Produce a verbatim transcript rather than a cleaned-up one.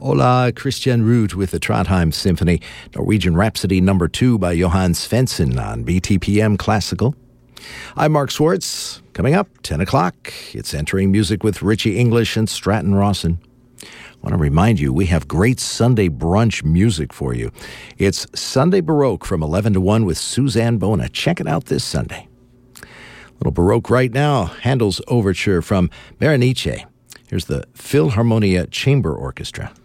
Ola Christian Ruud with the Trondheim Symphony, Norwegian Rhapsody number two by Johan Svensson on B T P M Classical. I'm Mark Schwartz. Coming up, ten o'clock, it's Entering Music with Richie English and Stratton Rawson. I want to remind you, we have great Sunday brunch music for you. It's Sunday Baroque from eleven to one with Suzanne Bona. Check it out this Sunday. Little Baroque right now, Handel's Overture from Berenice. Here's the Philharmonia Chamber Orchestra.